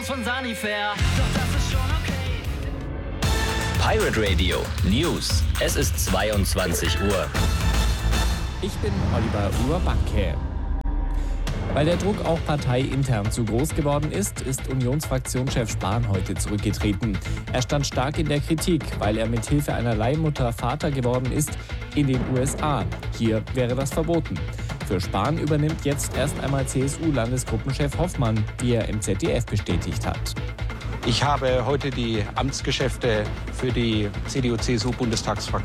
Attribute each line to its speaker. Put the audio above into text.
Speaker 1: Haus von Sanifair. Doch das ist schon okay.
Speaker 2: Pirate Radio News. Es ist 22 Uhr.
Speaker 3: Ich bin Oliver Urbacke. Weil der Druck auch parteiintern zu groß geworden ist Unionsfraktionschef Spahn heute zurückgetreten. Er stand stark in der Kritik, weil er mit Hilfe einer Leihmutter Vater geworden ist in den USA. Hier wäre das verboten. Für Spahn übernimmt jetzt erst einmal CSU-Landesgruppenchef Hoffmann, wie er im ZDF bestätigt hat.
Speaker 4: Ich habe heute die Amtsgeschäfte für die CDU-CSU-Bundestagsfraktion